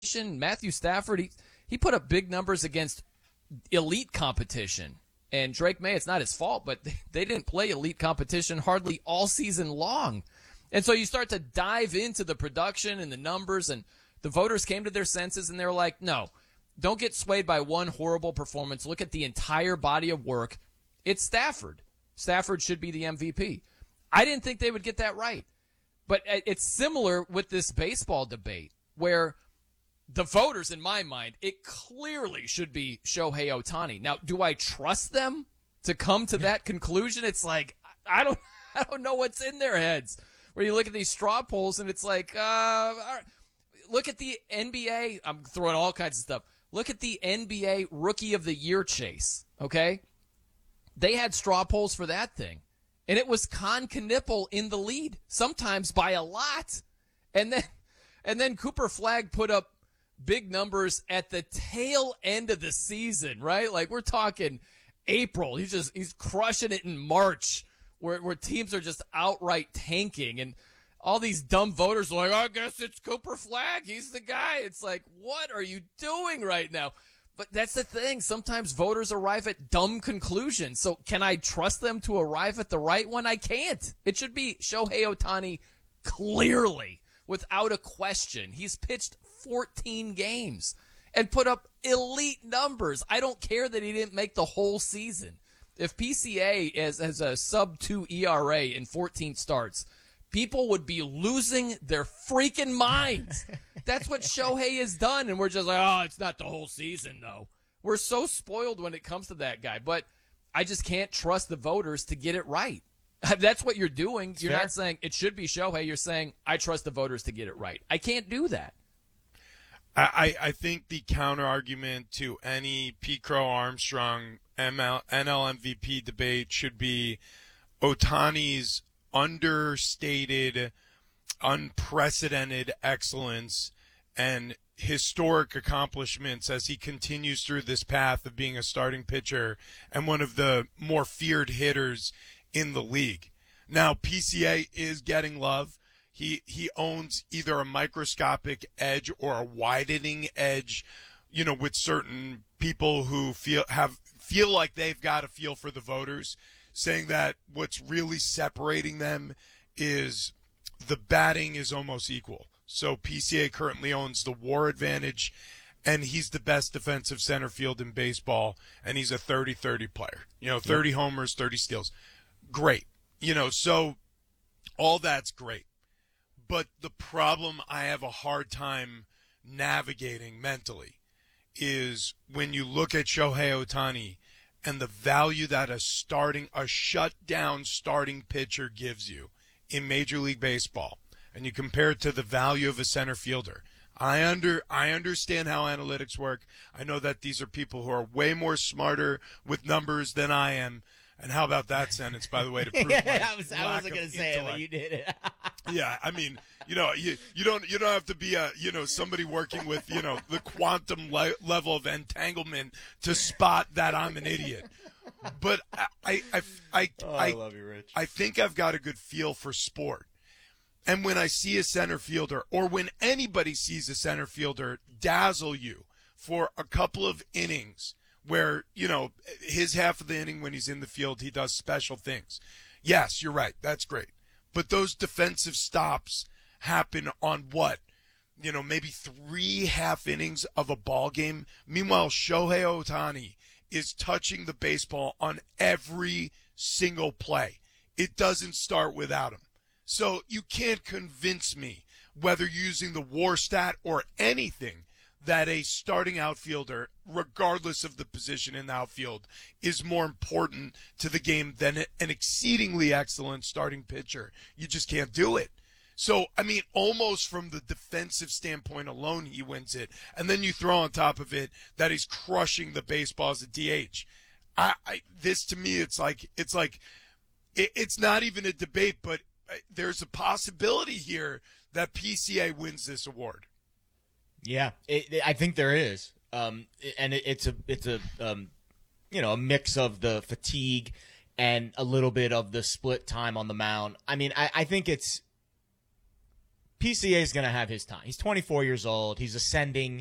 Matthew Stafford, he put up big numbers against elite competition. And Drake May, it's not his fault, but they didn't play elite competition hardly all season long. And so you start to dive into the production and the numbers, and the voters came to their senses, and they were like, no, don't get swayed by one horrible performance. Look at the entire body of work. It's Stafford. Stafford should be the MVP. I didn't think they would get that right. But it's similar with this baseball debate where the voters, in my mind, it clearly should be Shohei Ohtani. Now, do I trust them to come to that conclusion? It's like, I don't know what's in their heads. Where you look at these straw polls and it's like, look at the NBA. I'm throwing all kinds of stuff. Look at the NBA Rookie of the Year chase, okay? They had straw polls for that thing. And it was Con Knipple in the lead, sometimes by a lot. And then Cooper Flagg put up big numbers at the tail end of the season, right? Like we're talking April. He's crushing it in March where teams are just outright tanking. And all these dumb voters are like, I guess it's Cooper Flagg. He's the guy. It's like, what are you doing right now? But that's the thing. Sometimes voters arrive at dumb conclusions. So can I trust them to arrive at the right one? I can't. It should be Shohei Ohtani clearly, without a question. He's pitched 14 games and put up elite numbers. I don't care that he didn't make the whole season. If PCA has a sub-2 ERA in 14 starts, people would be losing their freaking minds. That's what Shohei has done, and we're just like, oh, it's not the whole season, though. We're so spoiled when it comes to that guy, but I just can't trust the voters to get it right. That's what you're doing. You're not saying it should be Shohei. You're saying I trust the voters to get it right. I can't do that. I think the counter argument to any Pete Crow Armstrong NL MVP debate should be Ohtani's understated, unprecedented excellence and historic accomplishments as he continues through this path of being a starting pitcher and one of the more feared hitters in the league. Now, PCA is getting love. He owns either a microscopic edge or a widening edge, with certain people who feel like they've got a feel for the voters, saying that what's really separating them is the batting is almost equal. So PCA currently owns the WAR advantage, and he's the best defensive center field in baseball, and he's a 30-30 player. 30 homers, 30 steals. Great. So all that's great. But the problem I have a hard time navigating mentally is when you look at Shohei Ohtani and the value that a shutdown starting pitcher gives you in Major League Baseball, and you compare it to the value of a center fielder. I understand how analytics work. I know that these are people who are way more smarter with numbers than I am. And how about that sentence, by the way, to prove I wasn't going to say it, but you did it. Yeah, I mean, you don't have to be somebody working with the quantum level of entanglement to spot that I'm an idiot. But I love you, Rich. I think I've got a good feel for sport. And when I see a center fielder, or when anybody sees a center fielder dazzle you for a couple of innings, where, his half of the inning when he's in the field, he does special things. Yes, you're right. That's great. But those defensive stops happen on what? Maybe 3 half innings of a ball game. Meanwhile, Shohei Ohtani is touching the baseball on every single play. It doesn't start without him. So you can't convince me, whether using the WAR stat or anything, that a starting outfielder, regardless of the position in the outfield, is more important to the game than an exceedingly excellent starting pitcher. You just can't do it. So, I mean, almost from the defensive standpoint alone, he wins it. And then you throw on top of it that he's crushing the baseball as a DH. This to me, it's not even a debate, but there's a possibility here that PCA wins this award. Yeah, I think there is, and it's a a mix of the fatigue and a little bit of the split time on the mound. I mean, I think it's PCA is going to have his time. He's 24 years old. He's ascending.